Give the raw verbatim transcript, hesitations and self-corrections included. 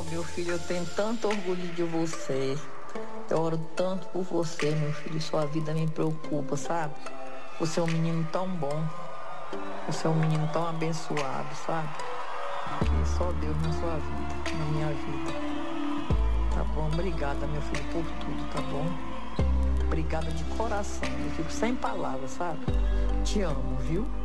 Oh, meu filho, eu tenho tanto orgulho de você. Eu oro tanto por você, meu filho. Sua vida me preocupa, sabe? Você é um menino tão bom. Você é um menino tão abençoado, sabe? Que só Deus na sua vida, na minha vida. Tá bom? Obrigada, meu filho, por tudo, tá bom? Obrigada de coração. Eu fico sem palavras, sabe? Te amo, viu?